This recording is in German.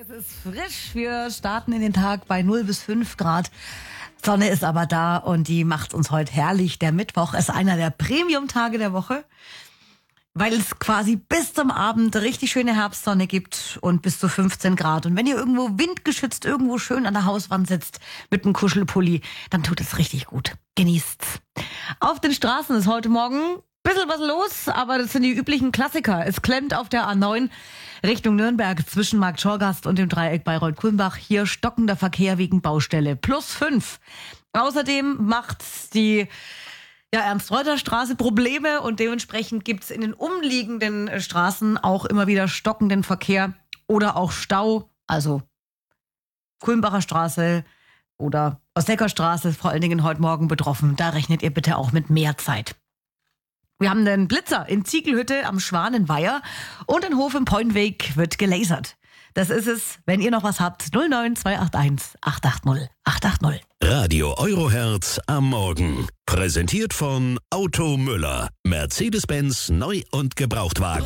Es ist frisch. Wir starten in den Tag bei 0 bis 5 Grad. Sonne ist aber da und die macht uns heute herrlich. Der Mittwoch ist einer der Premium-Tage der Woche, weil es quasi bis zum Abend richtig schöne Herbstsonne gibt und bis zu 15 Grad. Und wenn ihr irgendwo windgeschützt irgendwo schön an der Hauswand sitzt mit einem Kuschelpulli, dann tut es richtig gut. Genießt's. Auf den Straßen ist heute Morgen ein bisschen was los, aber das sind die üblichen Klassiker. Es klemmt auf der A9 Richtung Nürnberg zwischen Markt Schorgast und dem Dreieck Bayreuth-Kulmbach. Hier stockender Verkehr wegen Baustelle. +5. Außerdem macht die Ernst-Reuter-Straße Probleme und dementsprechend gibt's in den umliegenden Straßen auch immer wieder stockenden Verkehr oder auch Stau. Also Kulmbacher Straße oder Osdecker-Straße ist vor allen Dingen heute Morgen betroffen. Da rechnet ihr bitte auch mit mehr Zeit. Wir haben einen Blitzer in Ziegelhütte am Schwanenweiher und in Hof im Pointweg wird gelasert. Das ist es, wenn ihr noch was habt. 09281 880 880. Radio Eurohertz am Morgen. Präsentiert von Auto Müller. Mercedes-Benz Neu- und Gebrauchtwagen.